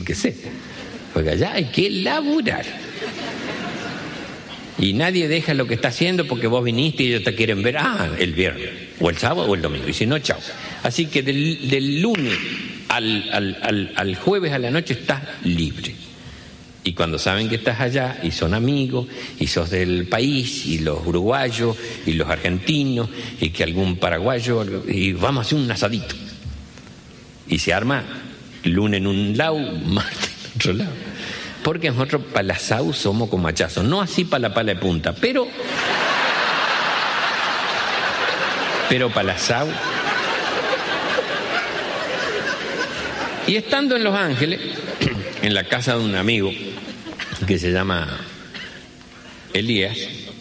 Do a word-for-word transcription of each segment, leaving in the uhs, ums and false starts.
fíjese, porque allá hay que laburar. Y nadie deja lo que está haciendo porque vos viniste y ellos te quieren ver, ah, el viernes, o el sábado o el domingo, y si no, chao. Así que del, del lunes al, al, al, al jueves a la noche estás libre. Y cuando saben que estás allá y son amigos y sos del país y los uruguayos y los argentinos y que algún paraguayo y vamos a hacer un asadito y se arma lunes en un lado, martes en otro lado, porque nosotros para el asado somos como hachazos, no así para la pala de punta, pero pero para el asado. Y estando en Los Ángeles, en la casa de un amigo que se llama Elías,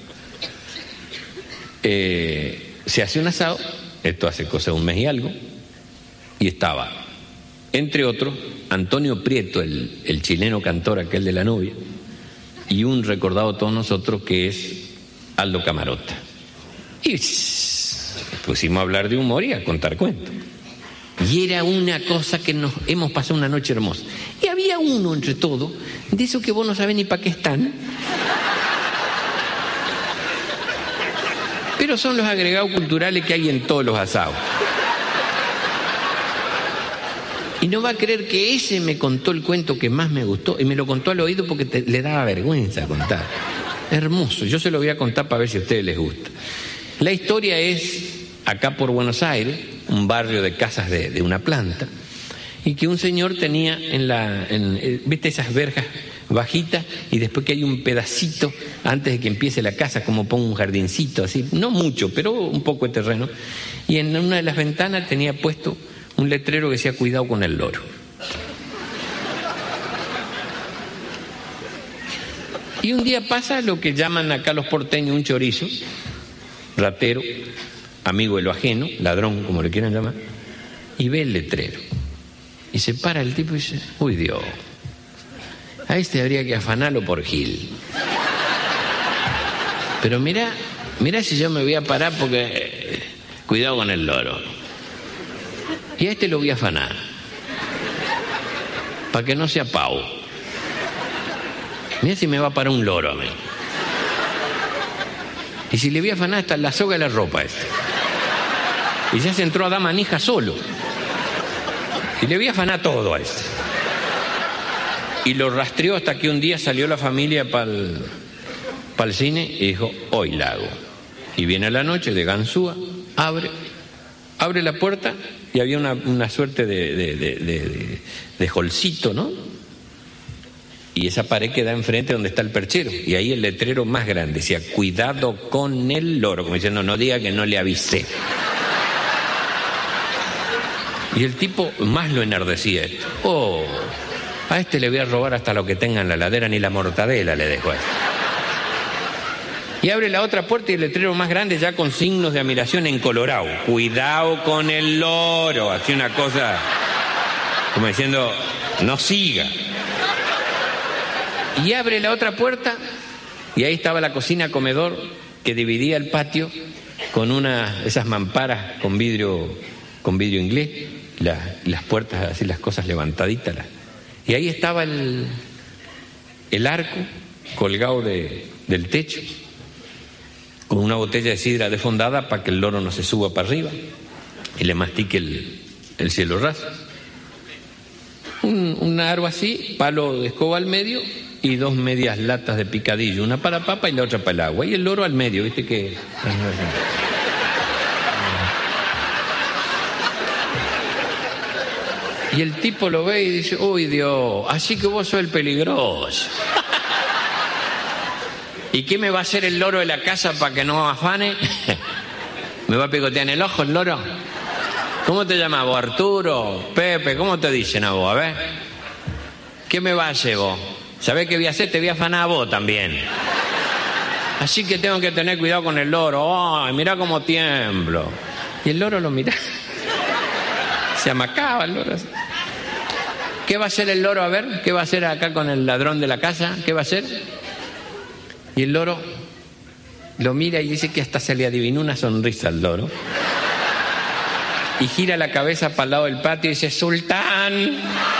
eh, se hace un asado, esto hace cosa de un mes y algo, y estaba, entre otros, Antonio Prieto, el, el chileno cantor aquel de La Novia, y un recordado todos nosotros que es Aldo Camarota. Y pusimos a hablar de humor y a contar cuentos. Y era una cosa que nos hemos pasado una noche hermosa. Y había uno entre todos, de esos que vos no sabés ni para qué están. Pero son los agregados culturales que hay en todos los asados. Y no va a creer que ese me contó el cuento que más me gustó. Y me lo contó al oído porque te, le daba vergüenza contar. Hermoso. Yo se lo voy a contar para ver si a ustedes les gusta. La historia es acá por Buenos Aires, un barrio de casas de, de una planta, y que un señor tenía en la, en, ¿viste esas verjas bajitas? Y después que hay un pedacito antes de que empiece la casa, como pongo un jardincito, así, no mucho, pero un poco de terreno. Y en una de las ventanas tenía puesto un letrero que decía cuidado con el loro. Y un día pasa lo que llaman acá los porteños un chorizo, ratero, amigo de lo ajeno, ladrón, como le quieran llamar, y ve el letrero. Y se para el tipo y dice, uy Dios, a este habría que afanarlo por Gil. Pero mirá, mirá si yo me voy a parar porque eh, cuidado con el loro. Y a este lo voy a afanar, para que no sea pavo. Mirá si me va a parar un loro a mí. Y si le voy a afanar hasta la soga de la ropa a este. Y ya se entró a dar manija solo. Y le voy a afanar todo a este. Y lo rastreó hasta que un día salió la familia para el, para el cine y dijo, hoy la hago. Y viene a la noche de ganzúa, abre, abre la puerta y había una, una suerte de, de, de, de, de holcito, ¿no? Y esa pared queda enfrente donde está el perchero. Y ahí el letrero más grande decía, cuidado con el loro. Como diciendo, no diga que no le avisé. Y el tipo más lo enardecía esto. Oh, a este le voy a robar hasta lo que tenga en la ladera, ni la mortadela le dejo a este. Y abre la otra puerta y el letrero más grande ya con signos de admiración en colorado. Cuidado con el loro. Así una cosa como diciendo, no siga. Y abre la otra puerta y ahí estaba la cocina comedor que dividía el patio con una esas mamparas con vidrio con vidrio inglés, la, las puertas así, las cosas levantaditas. La, y ahí estaba el, el arco colgado de, del techo con una botella de sidra defondada para que el loro no se suba para arriba y le mastique el, el cielo raso. Un, un aro así, palo de escoba al medio y dos medias latas de picadillo, una para papa y la otra para el agua, y el loro al medio, viste que y el tipo lo ve y dice, uy Dios, así que vos sos el peligroso. ¿Y qué me va a hacer el loro de la casa para que no afane? ¿Me va a picotear en el ojo el loro? ¿Cómo te llamas vos, Arturo? Pepe, ¿cómo te dicen a vos? A ver, ¿qué me va a hacer vos? ¿Sabés qué voy a hacer? Te voy a afanar a vos también. Así que tengo que tener cuidado con el loro. Ay, mirá cómo tiemblo. Y el loro lo mira. Se amacaba el loro. ¿Qué va a hacer el loro? A ver, ¿qué va a hacer acá con el ladrón de la casa? ¿Qué va a hacer? Y el loro lo mira y dice que hasta se le adivinó una sonrisa al loro. Y gira la cabeza para el lado del patio y dice, ¡Sultán!